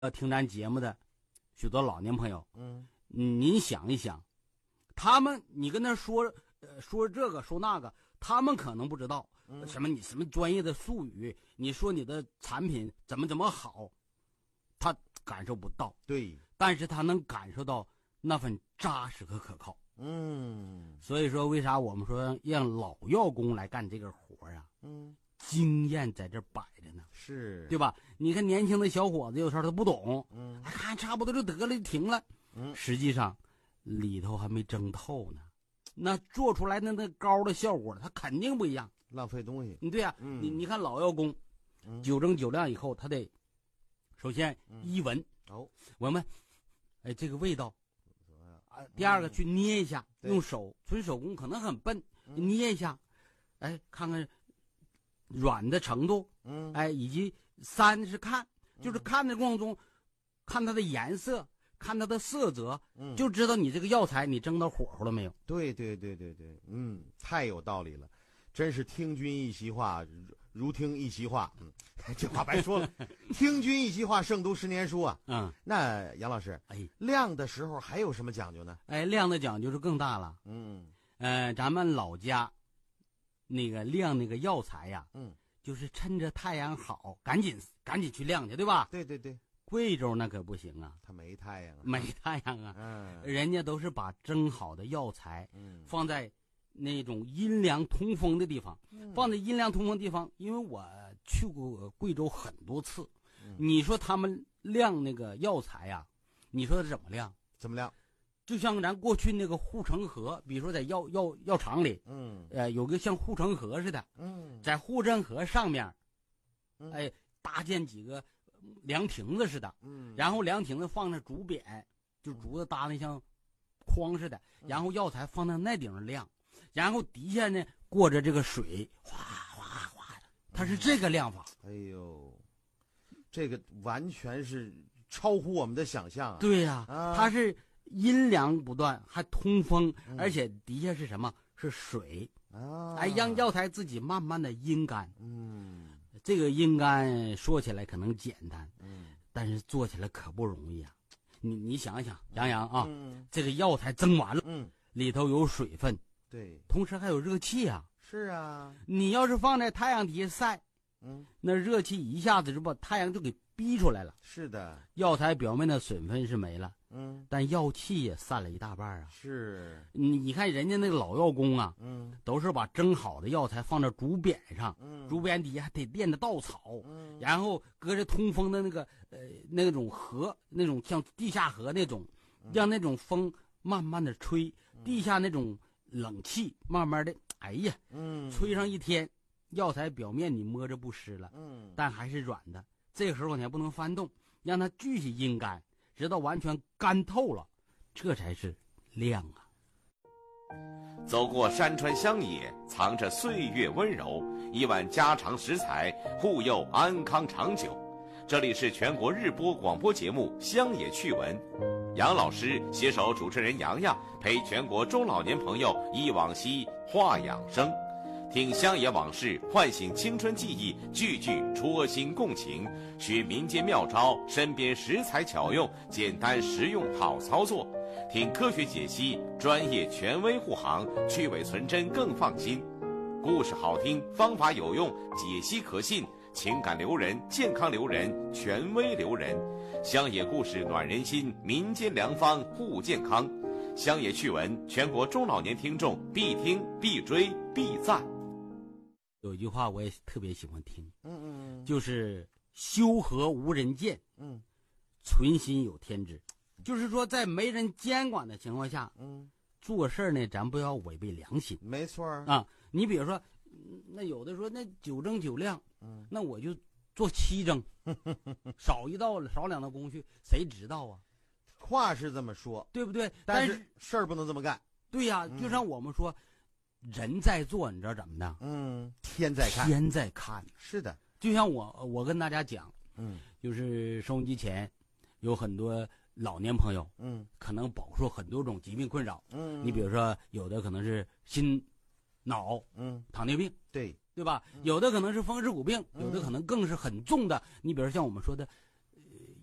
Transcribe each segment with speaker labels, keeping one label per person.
Speaker 1: 听咱节目的许多老年朋友，您想一想，他们你跟他说这个说那个，他们可能不知道什么专业的术语，你说你的产品怎么好，他感受不到。
Speaker 2: 对，
Speaker 1: 但是他能感受到那份扎实和可靠。所以说为啥我们说让老药工来干这个活啊？经验在这摆着呢，
Speaker 2: 是
Speaker 1: 对吧？你看年轻的小伙子有时候他不懂，看差不多就得了就停了，实际上里头还没蒸透呢，那做出来的那膏的效果他肯定不一样，
Speaker 2: 浪费东西。
Speaker 1: 对呀，你看老药工，酒蒸酒酿以后，他得首先一闻，闻闻，哎，这个味道啊。第二个去捏一下，用手纯手工可能很笨，捏一下，哎，看看软的程度，哎，以及三是看，就是看的过程中，看它的颜色，看它的色泽，就知道你这个药材你蒸到火候了没有。
Speaker 2: 对，太有道理了，真是听君一席话，如听一席话。这话白说了，听君一席话，胜读十年书啊。那杨老师，晾的时候还有什么讲究呢？
Speaker 1: 晾的讲究就更大了。咱们老家那个晾那个药材呀，就是趁着太阳好，赶紧去晾去，对吧？
Speaker 2: 对。
Speaker 1: 贵州那可不行啊，
Speaker 2: 它没太阳啊，
Speaker 1: 没太阳啊。人家都是把蒸好的药材，放在那种阴凉通风的地方，放在阴凉通风的地方。因为我去过贵州很多次，你说他们晾那个药材呀，你说怎么晾？
Speaker 2: 怎么晾？
Speaker 1: 就像咱过去那个护城河，比如说在药厂里，有个像护城河似的，在护城河上面，搭建几个凉亭子似的，然后凉亭子放着竹匾，就竹子搭的像筐似的，然后药材放在那顶上晾，然后底下呢过着这个水，哗哗哗，它是这个晾法。
Speaker 2: 哎呦，这个完全是超乎我们的想象啊！
Speaker 1: 对呀，它是阴凉不断，还通风，而且底下是什么？是水啊！让药材自己慢慢的阴干。这个阴干说起来可能简单，但是做起来可不容易啊！你想想，杨洋啊，这个药材蒸完了，里头有水分，
Speaker 2: 对，
Speaker 1: 同时还有热气啊。
Speaker 2: 是啊，
Speaker 1: 你要是放在太阳底下晒，那热气一下子就把太阳就给逼出来了。
Speaker 2: 是的，
Speaker 1: 药材表面的水分是没了，但药气也散了一大半啊。
Speaker 2: 是，
Speaker 1: 你看人家那个老药工啊，都是把蒸好的药材放在竹匾上，竹匾底下还得垫着稻草，然后搁着通风的那种河，那种像地下河那种，让那种风慢慢的吹，地下那种冷气慢慢的，哎呀，吹上一天，药材表面你摸着不湿了，但还是软的。这个时候你还不能翻动，让它继续阴干，直到完全干透了，这才是晾啊。
Speaker 3: 走过山川乡野，藏着岁月温柔，一碗家常食材，护佑安康长久。这里是全国日播广播节目《乡野趣闻》，杨老师携手主持人洋洋，陪全国中老年朋友忆往昔，话养生。听乡野往事，唤醒青春记忆，句句戳心共情，学民间妙招，身边食材巧用，简单实用好操作。听科学解析，专业权威护航，去伪存真更放心。故事好听，方法有用，解析可信，情感留人，健康留人，权威留人。乡野故事暖人心，民间良方护健康。乡野趣闻，全国中老年听众必听必追必赞。
Speaker 1: 有一句话我也特别喜欢听，就是修河无人见，存心有天知。就是说在没人监管的情况下，做事呢咱不要违背良心。
Speaker 2: 没错
Speaker 1: 啊，你比如说那有的说那酒蒸酒酿，那我就做7蒸，少一道少2道工序，谁知道啊？
Speaker 2: 话是这么说，
Speaker 1: 对不对？
Speaker 2: 但是事儿不能这么干。
Speaker 1: 对呀，就像我们说人在做，你知道怎么的？
Speaker 2: 天在看，
Speaker 1: 天在看。
Speaker 2: 是的，
Speaker 1: 就像我跟大家讲，就是收音机前有很多老年朋友，可能饱受很多种疾病困扰，你比如说有的可能是心脑，糖尿病，对吧？有的可能是风湿骨病，有的可能更是很重的，你比如像我们说的，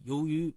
Speaker 1: 由于